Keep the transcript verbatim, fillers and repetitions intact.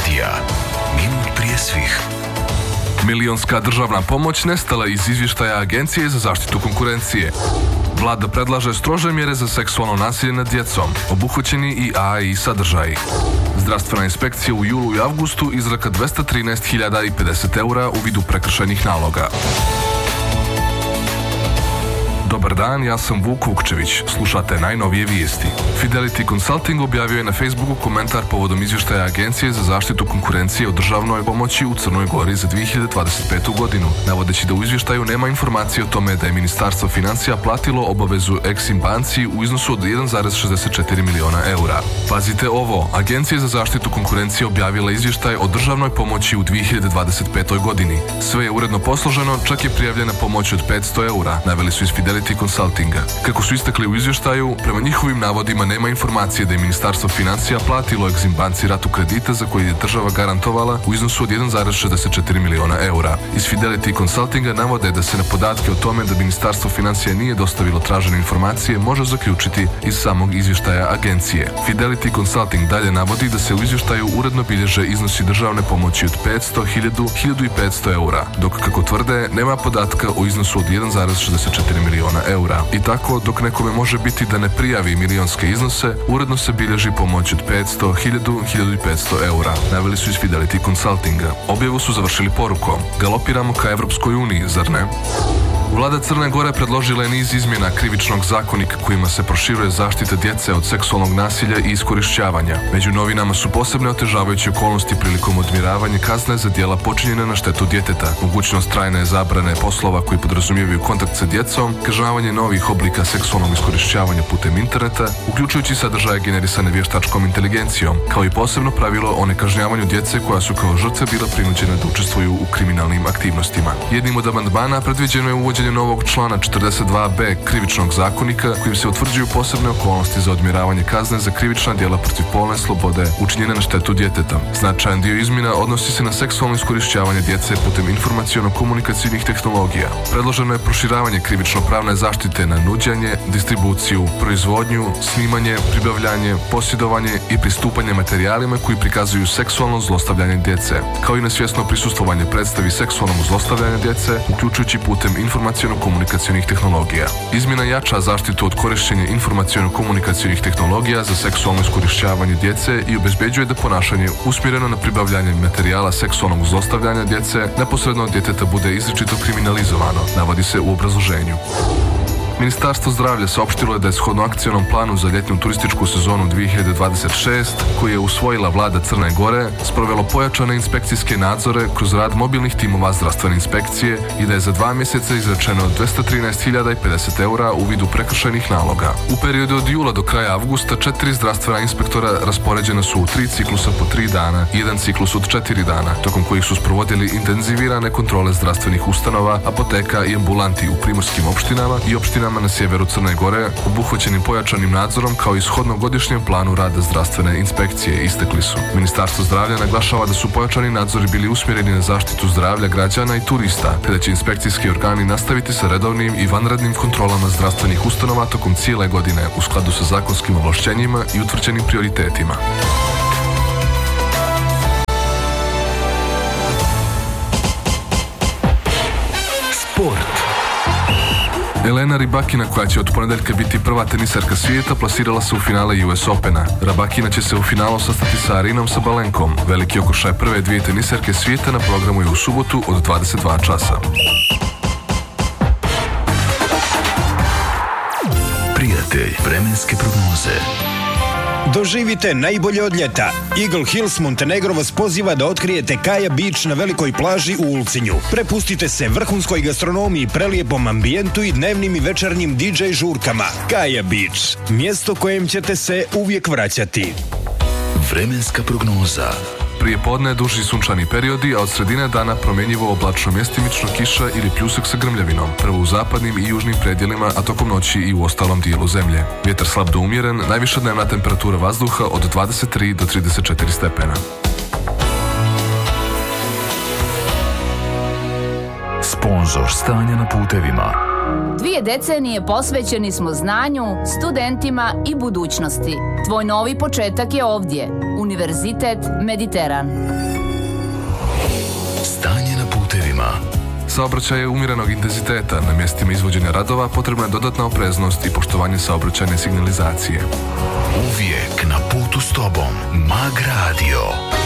Vijestija. Minut prije svih. Milionska državna pomoć nestala iz izvještaja Agencije za zaštitu konkurencije. Vlada predlaže strože mjere za seksualno nasilje nad djecom, obuhvaćeni i A I sadržaji. Zdravstvena inspekcija u julu i avgustu izreka dvesta trinaest hiljada pedeset eura u vidu prekršajnih naloga. Dobar dan, ja sam Vuk Vukčević. Slušate najnovije vijesti. Fidelity Consulting objavio je na Facebooku komentar povodom izvještaja Agencije za zaštitu konkurencije o državnoj pomoći u Crnoj Gori za dvije hiljade dvadeset petu. godinu, navodeći da u izvještaju nema informacije o tome da je Ministarstvo financija platilo obavezu Exim banci u iznosu od jedan zarez šezdeset četiri miliona eura. Pazite ovo, Agencija za zaštitu konkurencije objavila izvještaj o državnoj pomoći u dvije hiljade dvadeset petoj. godini. Sve je uredno posloženo, čak je prijavljena pomoć od petsto eura, naveli su iz Fidelity Consultinga. Kako su istakli u izvještaju, prema njihovim navodima nema informacije da je Ministarstvo financija platilo Exim banci ratu kredita za koji je država garantovala u iznosu od jedan zarez šezdeset četiri miliona eura. Iz Fidelity Consultinga navode da se na podatke o tome da Ministarstvo financija nije dostavilo tražene informacije može zaključiti iz samog izvještaja agencije. Fidelity Consulting dalje navodi da se u izvještaju uredno bilježe iznosi državne pomoći od petsto, hiljadu, hiljadu petsto eura, dok kako tvrde nema podatka o iznosu od jedan zarez šezdeset četiri miliona eura. I tako, dok nekome može biti da ne prijavi milionske iznose, uredno se bilježi pomoć od petsto, hiljadu, hiljadu petsto eura, naveli su iz Fidelity Consultinga. Objavu su završili porukom: galopiramo ka Evropskoj uniji, zar ne? Vlada Crne Gore predložila je niz izmjena krivičnog zakonika kojima se proširuje zaštita djece od seksualnog nasilja i iskorišćavanja. Među novinama su posebne otežavajuće okolnosti prilikom odmiravanja kazne za djela počinjene na štetu djeteta, mogućnost trajne zabrane poslova koji podrazumijevaju kontakt sa djecom, kažnjavanje novih oblika seksualnog iskorišćavanja putem interneta, uključujući sadržaje generisane vještačkom inteligencijom, kao i posebno pravilo o nekažnjavanju djece koja su kao žrtve bila prinuđene da učestvuju u kriminalnim aktivnostima. Jednim od amandmana predviđeno je uvođenje novog člana četrdeset dva b krivičnog zakonika kojim se utvrđuju posebne okolnosti za odmjeravanje kazne za krivična djela protiv polne slobode učinjene na štetu djeteta. Značajan dio izmjena odnosi se na seksualno iskorišćavanje djece putem informaciono-komunikacijnih tehnologija. Predloženo je proširavanje krivično-pravne zaštite na nuđenje, distribuciju, proizvodnju, snimanje, pribavljanje, posjedovanje i pristupanje materijalima koji prikazuju seksualno zlostavljanje djece, kao i na svjesno prisustvovanje predstavi seksualnog zlostavljanja djece, uključujući putem informaciono-komunikacijnih tehnologija. Izmjena jača zaštitu od korištenja informaciono-komunikacijnih tehnologija za seksualno iskorišćavanje djece i obezbeđuje da ponašanje usmjereno na pribavljanje materijala seksualnog zlostavljanja djece neposredno od djeteta bude izričito kriminalizovano, navodi se u obrazloženju. Ministarstvo zdravlja saopštilo je da je shodno akcionom planu za ljetnu turističku sezonu dvije hiljade dvadeset šeste, koju je usvojila vlada Crne Gore, sprovelo pojačane inspekcijske nadzore kroz rad mobilnih timova zdravstvene inspekcije i da je za dva mjeseca izrečeno dvesta trinaest hiljada pedeset eura u vidu prekršajnih naloga. U periodu od jula do kraja avgusta četiri zdravstvena inspektora raspoređena su u tri ciklusa po tri dana i jedan ciklus od četiri dana, tokom kojih su sprovodili intenzivirane kontrole zdravstvenih ustanova, apoteka i ambulanti u primorskim opštinama i opštinama na sjeveru Crne Gore, obuhvaćenim pojačanim nadzorom kao i shodno godišnjem planu rada zdravstvene inspekcije, istakli su. Ministarstvo zdravlja naglašava da su pojačani nadzori bili usmjereni na zaštitu zdravlja građana i turista, te da će inspekcijski organi nastaviti sa redovnim i vanrednim kontrolama zdravstvenih ustanova tokom cijele godine u skladu sa zakonskim ovlašćenjima i utvrđenim prioritetima. Sport. Elena Rybakina, koja će od ponedeljka biti prva tenisarka svijeta, plasirala se u finale U S Opena. Rybakina će se u finalu sastati sa Arinom Sabalenkom. Veliki okršaj prve dvije tenisarke svijeta na programu je u subotu od dvadeset dva časa. Prijatelj vremenske prognoze. Doživite najbolje od ljeta. Eagle Hills Montenegro vas poziva da otkrijete Kaja Beach na velikoj plaži u Ulcinju. Prepustite se vrhunskoj gastronomiji, prelijepom ambijentu i dnevnim i večernjim D J žurkama. Kaja Beach, mjesto kojem ćete se uvijek vraćati. Vremenska prognoza. Prije podne duži sunčani periodi, a od sredine dana promjenjivo oblačno, mjestimično kiša ili pljusak sa grmljavinom, prvo u zapadnim i južnim predjelima, a tokom noći i u ostalom dijelu zemlje. Vjetar slab do umjeren, najviša dnevna temperatura vazduha od dvadeset tri do trideset četiri stepena. Sponzor stanja na putevima Dvije decenije posvećeni smo znanju, studentima i budućnosti. Tvoj novi početak je ovdje. Univerzitet Mediteran. Stanje na putevima. Saobraćaj je umjerenog intenziteta. Na mjestima izvođenja radova potrebna je dodatna opreznost i poštovanje saobraćajne signalizacije. Uvijek na putu s tobom. Mag Radio.